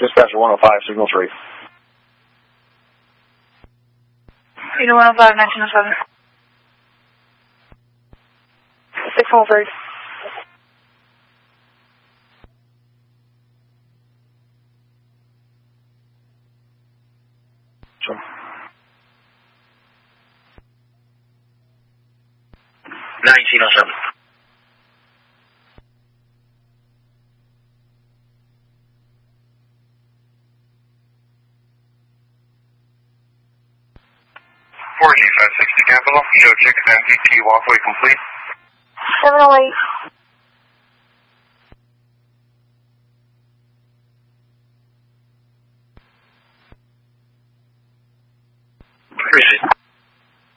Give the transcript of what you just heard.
Dispatcher 105, signal 3. Unit 105, 1907. 613. Sure. 1907. Capital, show check is empty, T walkway complete. 708. Receive.